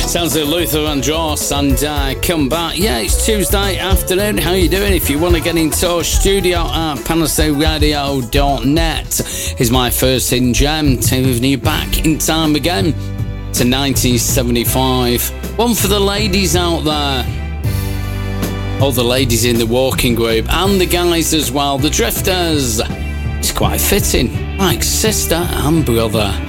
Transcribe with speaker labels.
Speaker 1: Sounds like Luther Vandross and come back. Yeah, it's Tuesday afternoon. How you doing? If you want to get in touch, studio at panasonic.radio.net is my first in gem. Taking you back in time again to 1975. One for the ladies out there. All the ladies in the walking group and the guys as well, the Drifters. It's quite fitting, like sister and brother.